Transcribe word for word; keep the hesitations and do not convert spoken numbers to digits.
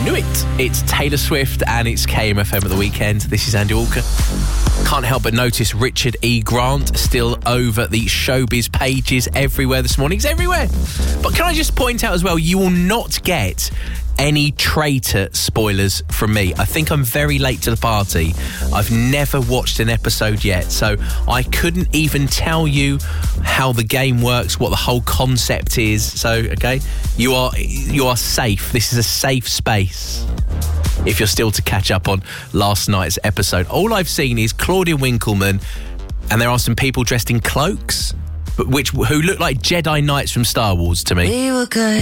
knew it. It's Taylor Swift and it's K M F M at the weekend. This is Andy Walker. Can't help but notice Richard E. Grant still over the showbiz pages everywhere this morning. He's everywhere. But can I just point out as well, you will not get any traitor spoilers from me. I think I'm very late to the party. I've never watched an episode yet, so I couldn't even tell you how the game works, what the whole concept is. So, okay, you are you are safe. This is a safe space if you're still to catch up on last night's episode. All I've seen is Claudia Winkleman, and there are some people dressed in cloaks, but which who look like Jedi Knights from Star Wars to me. We were good.